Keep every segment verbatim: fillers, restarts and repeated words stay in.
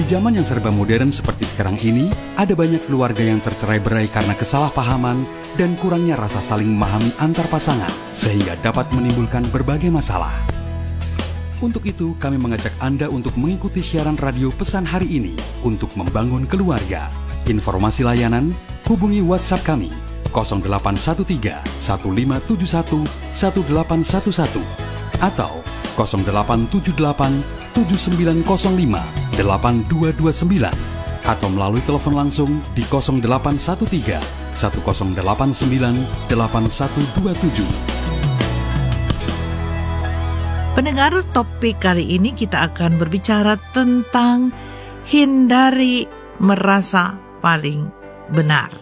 zaman yang serba modern seperti sekarang ini, ada banyak keluarga yang tercerai-berai karena kesalahpahaman dan kurangnya rasa saling memahami antar pasangan, sehingga dapat menimbulkan berbagai masalah. Untuk itu, kami mengajak Anda untuk mengikuti siaran radio pesan hari ini untuk membangun keluarga. Informasi layanan, hubungi WhatsApp kami nol delapan satu tiga satu lima tujuh satu satu delapan satu satu atau nol delapan tujuh delapan tujuh sembilan nol lima delapan dua dua sembilan atau melalui telepon langsung di nol delapan satu tiga satu nol delapan sembilan delapan satu dua tujuh. Pendengar, topik kali ini kita akan berbicara tentang hindari merasa paling benar.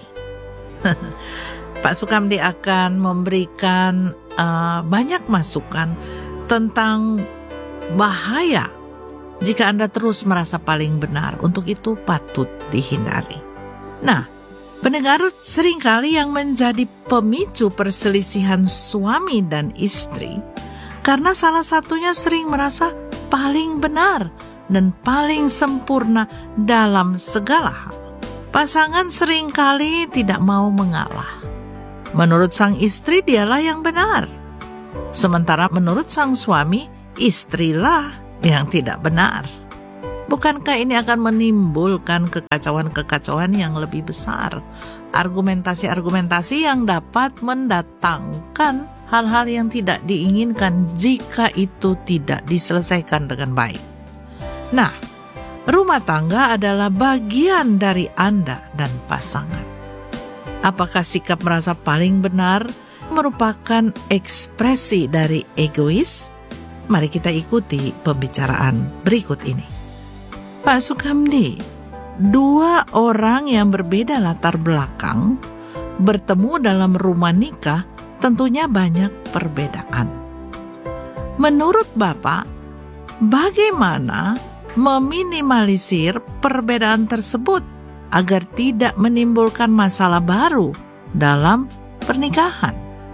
Pak Sukamdi akan memberikan uh, banyak masukan tentang bahaya jika Anda terus merasa paling benar. Untuk itu patut dihindari. Nah, pendengar, seringkali yang menjadi pemicu perselisihan suami dan istri karena salah satunya sering merasa paling benar dan paling sempurna dalam segala hal. Pasangan seringkali tidak mau mengalah. Menurut sang istri, dialah yang benar. Sementara menurut sang suami, istrilah yang tidak benar. Bukankah ini akan menimbulkan kekacauan-kekacauan yang lebih besar? Argumentasi-argumentasi yang dapat mendatangkan hal-hal yang tidak diinginkan jika itu tidak diselesaikan dengan baik. Nah, rumah tangga adalah bagian dari Anda dan pasangan. Apakah sikap merasa paling benar merupakan ekspresi dari egois? Mari kita ikuti pembicaraan berikut ini. Pak Sukamdi, dua orang yang berbeda latar belakang bertemu dalam rumah nikah tentunya banyak perbedaan. Menurut Bapak, bagaimana meminimalisir perbedaan tersebut agar tidak menimbulkan masalah baru dalam pernikahan?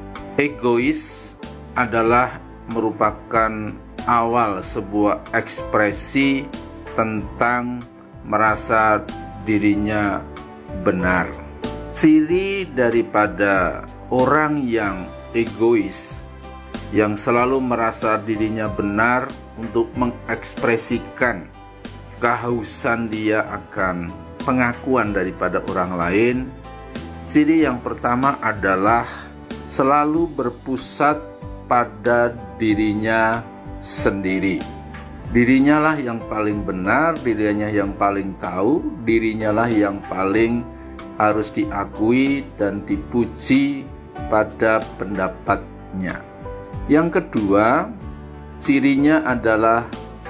Egois adalah merupakan awal sebuah ekspresi tentang merasa dirinya benar. Ciri daripada orang yang egois, yang selalu merasa dirinya benar untuk mengekspresikan kehausan dia akan pengakuan daripada orang lain. Ciri yang pertama adalah selalu berpusat pada dirinya sendiri. Dirinya lah yang paling benar, dirinya yang paling tahu, dirinya lah yang paling harus diakui dan dipuji pada pendapatnya. Yang kedua, cirinya adalah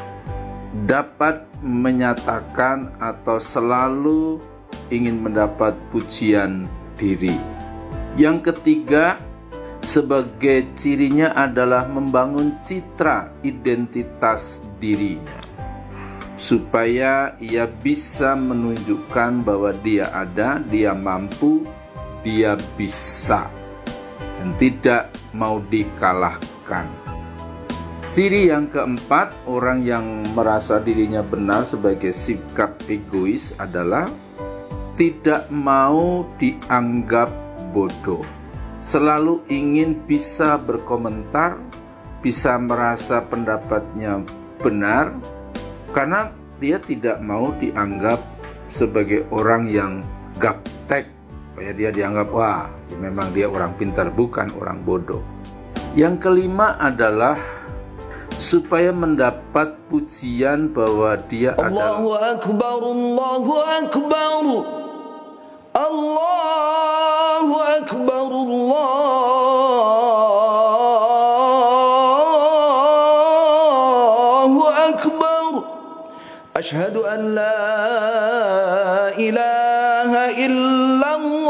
dapat menyatakan atau selalu ingin mendapat pujian diri. Yang ketiga, sebagai cirinya adalah membangun citra identitas dirinya, supaya ia bisa menunjukkan bahwa dia ada, dia mampu, dia bisa, dan tidak mau dikalahkan. Ciri yang keempat, orang yang merasa dirinya benar sebagai sikap egois adalah tidak mau dianggap bodoh. Selalu ingin bisa berkomentar, bisa merasa pendapatnya benar, karena dia tidak mau dianggap sebagai orang yang gaptek, supaya dia dianggap, wah, memang dia orang pintar, bukan orang bodoh. Yang kelima adalah supaya mendapat pujian bahwa dia adalah Allahu Akbar, Allahu Akbar, Allahu Akbar, Allahu Akbar, Ashhadu an la ilaha illallah.